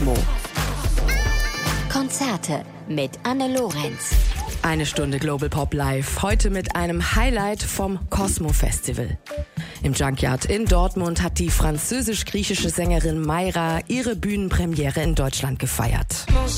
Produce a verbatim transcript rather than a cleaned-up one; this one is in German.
Cosmo. Konzerte mit Anne Lorenz. Eine Stunde Global Pop Live, heute mit einem Highlight vom Cosmo Festival. Im Junkyard in Dortmund hat die französisch-griechische Sängerin Mayra ihre Bühnenpremiere in Deutschland gefeiert. Mon